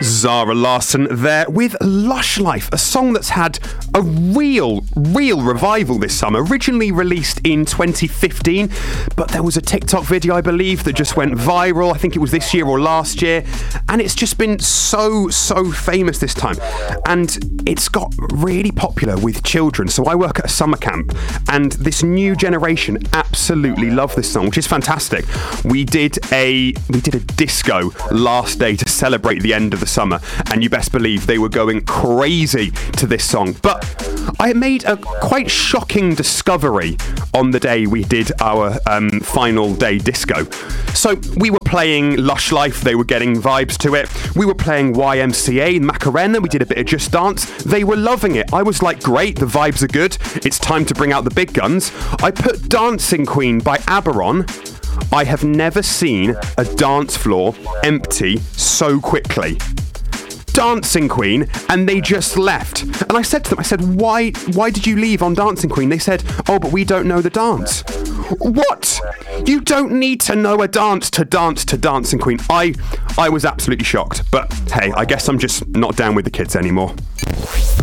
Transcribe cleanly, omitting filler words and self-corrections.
Zara Larsson there with Lush Life, a song that's had a real revival this summer. Originally released in 2015, but there was a TikTok video, I believe, that just went viral. I think it was this year or last year, and it's just been so famous this time. And it's got really popular with children. So I work at a summer camp, and this new generation absolutely love this song, which is fantastic. We did a disco last day to celebrate the end of the summer, and you best believe they were going crazy to this song. But I made a quite shocking discovery on the day we did our final day disco. So we were playing Lush Life, they were getting vibes to it. We were playing YMCA and Macarena, we did a bit of Just Dance. They were loving it. I was like, great, the vibes are good. It's time to bring out the big guns. I put Dancing Queen by ABBA on. I have never seen a dance floor empty so quickly. Dancing Queen, and they just left. And I said to them, why did you leave on Dancing Queen? They said, oh, but we don't know the dance. What? You don't need to know a dance to Dancing Queen. I was absolutely shocked. But hey, I guess I'm just not down with the kids anymore.